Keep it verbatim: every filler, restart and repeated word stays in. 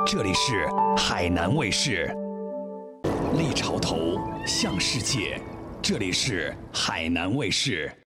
这里是海南卫视，立潮头向世界，这里是海南卫视。